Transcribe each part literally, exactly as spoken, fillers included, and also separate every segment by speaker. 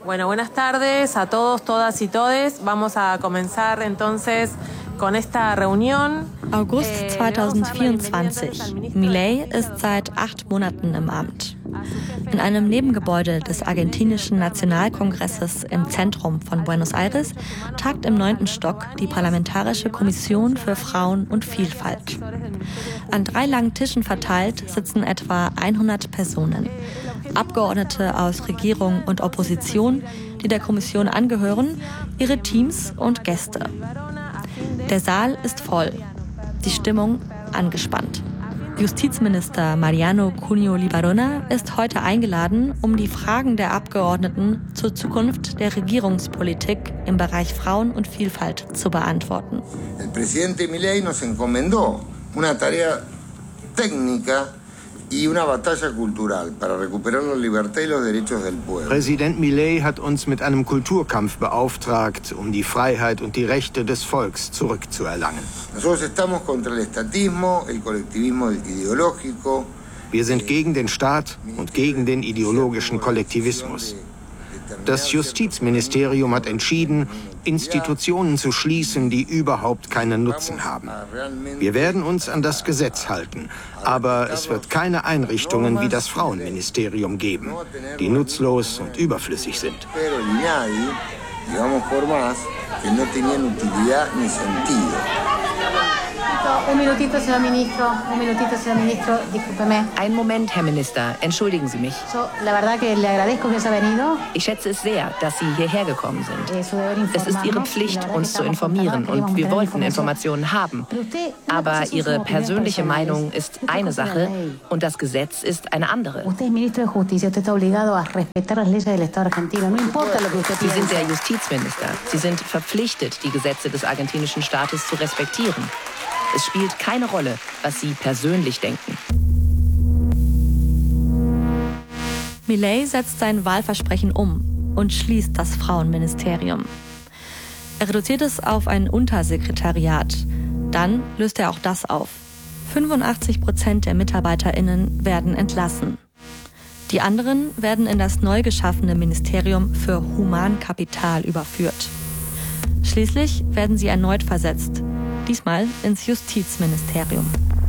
Speaker 1: Bueno, buenas tardes a todos, todas y todes. Vamos a comenzar entonces con esta reunión.
Speaker 2: August zweitausendvierundzwanzig. Milei ist seit acht Monaten im Amt. In einem Nebengebäude des argentinischen Nationalkongresses im Zentrum von Buenos Aires tagt im neunten Stock die Parlamentarische Kommission für Frauen und Vielfalt. An drei langen Tischen verteilt sitzen etwa hundert Personen. Abgeordnete aus Regierung und Opposition, die der Kommission angehören, ihre Teams und Gäste. Der Saal ist voll, die Stimmung angespannt. Justizminister Mariano Cunho Libarona ist heute eingeladen, um die Fragen der Abgeordneten zur Zukunft der Regierungspolitik im Bereich Frauen und Vielfalt zu beantworten.
Speaker 3: El presidente Milei nos encomendó una tarea técnica y una batalla cultural para recuperar la libertad y los derechos del pueblo.
Speaker 4: Präsident Milei hat uns mit einem Kulturkampf beauftragt, um die Freiheit und die Rechte des Volks zurückzuerlangen.
Speaker 3: Nosotros estamos contra el estatismo, el colectivismo ideológico.
Speaker 4: Wir sind gegen den Staat und gegen den ideologischen Kollektivismus. Das Justizministerium hat entschieden, Institutionen zu schließen, die überhaupt keinen Nutzen haben. Wir werden uns an das Gesetz halten, aber es wird keine Einrichtungen wie das Frauenministerium geben, die nutzlos und überflüssig sind.
Speaker 5: Un minutito, señor ministro. Un minutito, señor ministro. Discúlpeme.
Speaker 6: Einen Moment, Herr Minister. Entschuldigen Sie mich.
Speaker 5: So, la verdad que le agradezco que haya venido.
Speaker 6: Ich schätze es sehr, dass Sie hierher gekommen sind. Es ist Ihre Pflicht, uns zu informieren und wir wollten Informationen haben. Aber Ihre persönliche Meinung ist eine Sache und das Gesetz ist eine andere.
Speaker 5: Usted es ministro de Justicia. Usted está obligado a respetar las leyes del Estado argentino. No importa lo que usted
Speaker 6: Sie
Speaker 5: piense.
Speaker 6: sind der Justizminister. Sie sind verpflichtet, die Gesetze des argentinischen Staates zu respektieren. Es spielt keine Rolle, was Sie persönlich denken.
Speaker 2: Milei setzt sein Wahlversprechen um und schließt das Frauenministerium. Er reduziert es auf ein Untersekretariat. Dann löst er auch das auf. fünfundachtzig Prozent der MitarbeiterInnen werden entlassen. Die anderen werden in das neu geschaffene Ministerium für Humankapital überführt. Schließlich werden sie erneut versetzt. Diesmal ins Justizministerium.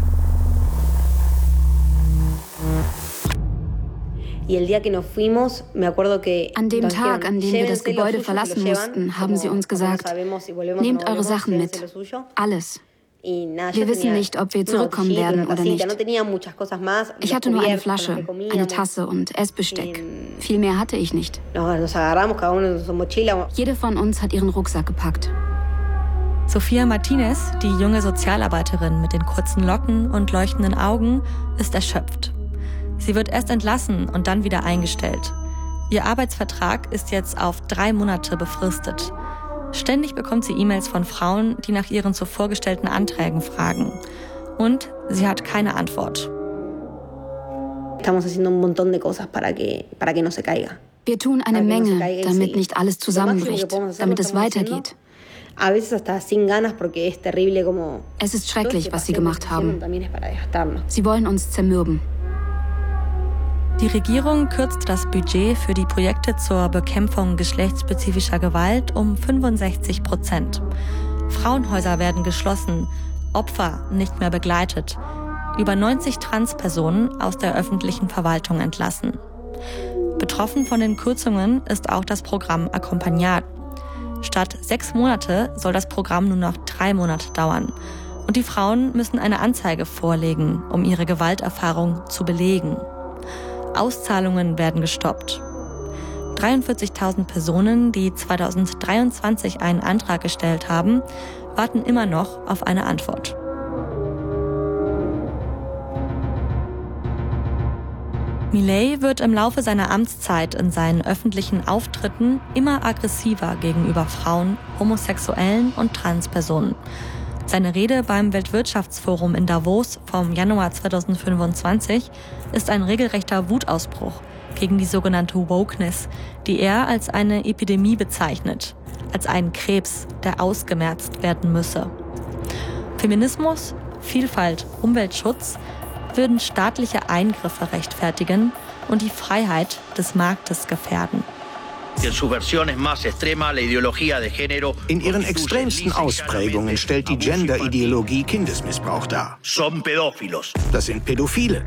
Speaker 7: An dem Tag, an dem wir das Gebäude verlassen mussten, haben sie uns gesagt, nehmt eure Sachen mit, alles. Wir wissen nicht, ob wir zurückkommen werden oder nicht. Ich hatte nur eine Flasche, eine Tasse und Essbesteck. Viel mehr hatte ich nicht. Jede von uns hat ihren Rucksack gepackt.
Speaker 2: Sophia Martinez, die junge Sozialarbeiterin mit den kurzen Locken und leuchtenden Augen, ist erschöpft. Sie wird erst entlassen und dann wieder eingestellt. Ihr Arbeitsvertrag ist jetzt auf drei Monate befristet. Ständig bekommt sie E-Mails von Frauen, die nach ihren zuvor gestellten Anträgen fragen. Und sie hat keine Antwort.
Speaker 7: Wir tun eine Menge, damit nicht alles zusammenbricht, damit es weitergeht. Es ist schrecklich, was sie gemacht haben. Sie wollen uns zermürben.
Speaker 2: Die Regierung kürzt das Budget für die Projekte zur Bekämpfung geschlechtsspezifischer Gewalt um fünfundsechzig Prozent. Frauenhäuser werden geschlossen, Opfer nicht mehr begleitet. Über neunzig Transpersonen aus der öffentlichen Verwaltung entlassen. Betroffen von den Kürzungen ist auch das Programm Accompagnat. Statt sechs Monate soll das Programm nur noch drei Monate dauern. Und die Frauen müssen eine Anzeige vorlegen, um ihre Gewalterfahrung zu belegen. Auszahlungen werden gestoppt. dreiundvierzigtausend Personen, die zweitausenddreiundzwanzig einen Antrag gestellt haben, warten immer noch auf eine Antwort. Milei wird im Laufe seiner Amtszeit in seinen öffentlichen Auftritten immer aggressiver gegenüber Frauen, Homosexuellen und Transpersonen. Seine Rede beim Weltwirtschaftsforum in Davos vom Januar zweitausendfünfundzwanzig ist ein regelrechter Wutausbruch gegen die sogenannte Wokeness, die er als eine Epidemie bezeichnet, als einen Krebs, der ausgemerzt werden müsse. Feminismus, Vielfalt, Umweltschutz würden staatliche Eingriffe rechtfertigen und die Freiheit des Marktes gefährden.
Speaker 4: In ihren extremsten Ausprägungen stellt die Gender-Ideologie Kindesmissbrauch dar. Das sind Pädophile.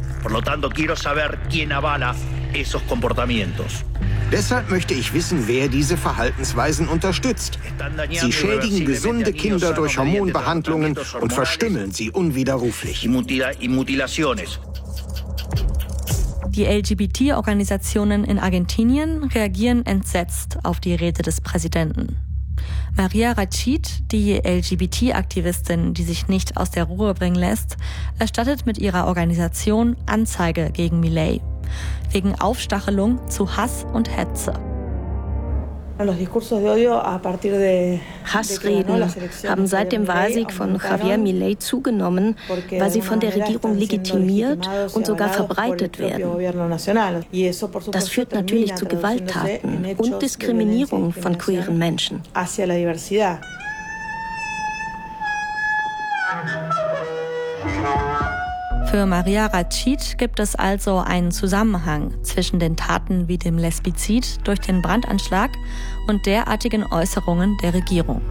Speaker 4: Deshalb möchte ich wissen, wer diese Verhaltensweisen unterstützt. Sie schädigen gesunde Kinder durch Hormonbehandlungen und verstümmeln sie unwiderruflich.
Speaker 2: Die L G B T-Organisationen in Argentinien reagieren entsetzt auf die Rede des Präsidenten. Maria Rachid, die L G B T-Aktivistin, die sich nicht aus der Ruhe bringen lässt, erstattet mit ihrer Organisation Anzeige gegen Milei wegen Aufstachelung zu Hass und Hetze.
Speaker 8: Hassreden haben seit dem Wahlsieg von Javier Milei zugenommen, weil sie von der Regierung legitimiert und sogar verbreitet werden. Das führt natürlich zu Gewalttaten und Diskriminierung von queeren Menschen.
Speaker 2: Für Maria Rachid gibt es also einen Zusammenhang zwischen den Taten wie dem Lesbizid durch den Brandanschlag und derartigen Äußerungen der Regierung.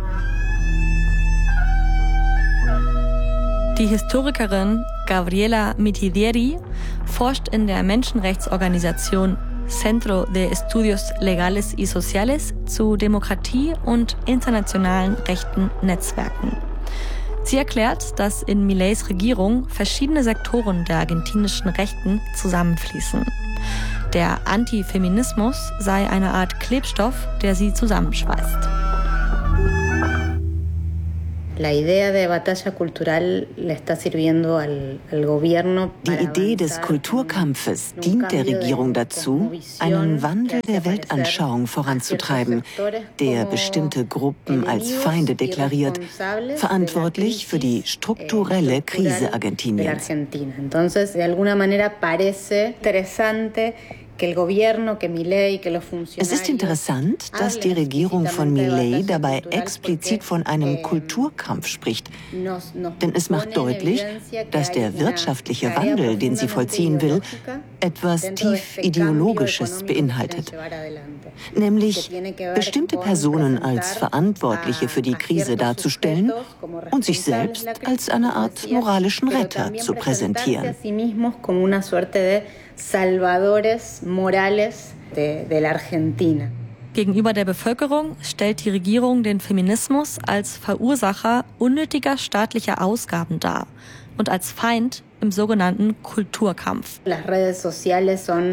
Speaker 2: Die Historikerin Gabriela Mitidieri forscht in der Menschenrechtsorganisation Centro de Estudios Legales y Sociales zu Demokratie und internationalen rechten Netzwerken. Sie erklärt, dass in Mileis Regierung verschiedene Sektoren der argentinischen Rechten zusammenfließen. Der Antifeminismus sei eine Art Klebstoff, der sie zusammenschweißt.
Speaker 9: Die Idee des Kulturkampfes dient der Regierung dazu, einen Wandel der Weltanschauung voranzutreiben, der bestimmte Gruppen als Feinde deklariert, verantwortlich für die strukturelle Krise Argentiniens. Es ist interessant, dass die Regierung von Milei dabei explizit von einem Kulturkampf spricht. Denn es macht deutlich, dass der wirtschaftliche Wandel, den sie vollziehen will, etwas tief Ideologisches beinhaltet. Nämlich bestimmte Personen als Verantwortliche für die Krise darzustellen und sich selbst als eine Art moralischen Retter zu präsentieren.
Speaker 7: Salvadores Morales de, de la Argentina.
Speaker 2: Gegenüber der Bevölkerung stellt die Regierung den Feminismus als Verursacher unnötiger staatlicher Ausgaben dar und als Feind im sogenannten Kulturkampf.
Speaker 7: Las redes sociales son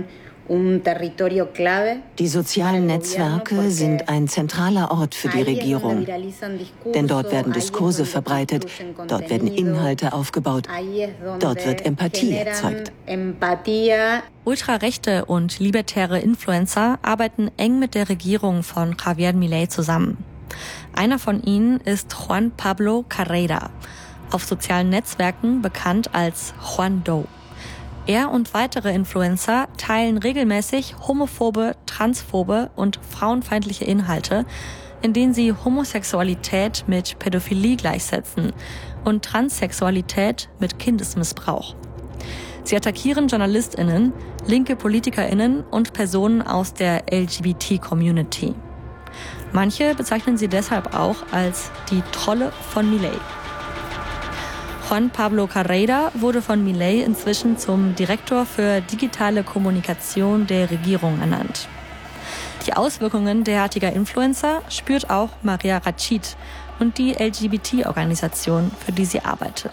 Speaker 9: Die sozialen Netzwerke sind ein zentraler Ort für die Regierung. Denn dort werden Diskurse verbreitet, dort werden Inhalte aufgebaut, dort wird Empathie erzeugt.
Speaker 2: Ultrarechte und libertäre Influencer arbeiten eng mit der Regierung von Javier Milei zusammen. Einer von ihnen ist Juan Pablo Carreira, auf sozialen Netzwerken bekannt als Juan Do. Er und weitere Influencer teilen regelmäßig homophobe, transphobe und frauenfeindliche Inhalte, in denen sie Homosexualität mit Pädophilie gleichsetzen und Transsexualität mit Kindesmissbrauch. Sie attackieren JournalistInnen, linke PolitikerInnen und Personen aus der L G B T-Community. Manche bezeichnen sie deshalb auch als die Trolle von Milei. Juan Pablo Carreira wurde von Milei inzwischen zum Direktor für digitale Kommunikation der Regierung ernannt. Die Auswirkungen derartiger Influencer spürt auch Maria Rachid und die L G B T-Organisation, für die sie arbeitet.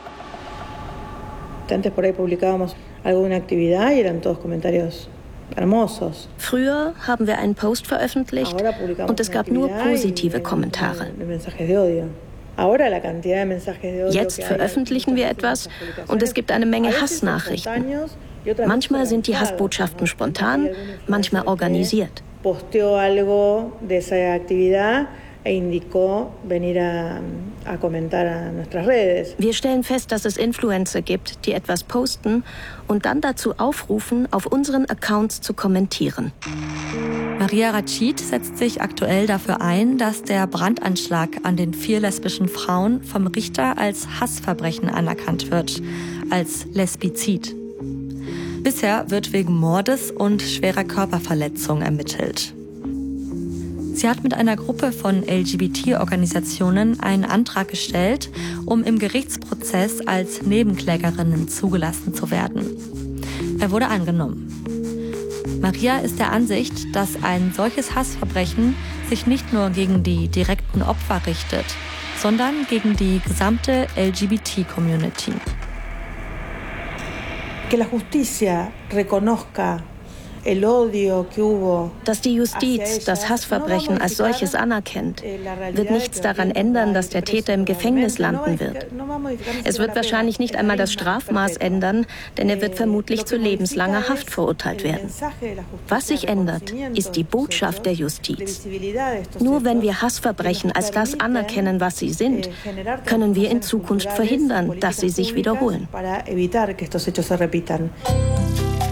Speaker 8: Früher haben wir einen Post veröffentlicht und es gab nur positive Kommentare. Jetzt veröffentlichen wir etwas und es gibt eine Menge Hassnachrichten. Manchmal sind die Hassbotschaften spontan, manchmal organisiert. Wir stellen fest, dass es Influencer gibt, die etwas posten und dann dazu aufrufen, auf unseren Accounts zu kommentieren.
Speaker 2: Maria Rachid setzt sich aktuell dafür ein, dass der Brandanschlag an den vier lesbischen Frauen vom Richter als Hassverbrechen anerkannt wird, als Lesbizid. Bisher wird wegen Mordes und schwerer Körperverletzung ermittelt. Sie hat mit einer Gruppe von L G B T-Organisationen einen Antrag gestellt, um im Gerichtsprozess als Nebenklägerinnen zugelassen zu werden. Er wurde angenommen. Maria ist der Ansicht, dass ein solches Hassverbrechen sich nicht nur gegen die direkten Opfer richtet, sondern gegen die gesamte L G B T-Community.
Speaker 10: Que la justicia reconozca
Speaker 8: Dass die Justiz das Hassverbrechen als solches anerkennt, wird nichts daran ändern, dass der Täter im Gefängnis landen wird. Es wird wahrscheinlich nicht einmal das Strafmaß ändern, denn er wird vermutlich zu lebenslanger Haft verurteilt werden. Was sich ändert, ist die Botschaft der Justiz. Nur wenn wir Hassverbrechen als das anerkennen, was sie sind, können wir in Zukunft verhindern, dass sie sich wiederholen.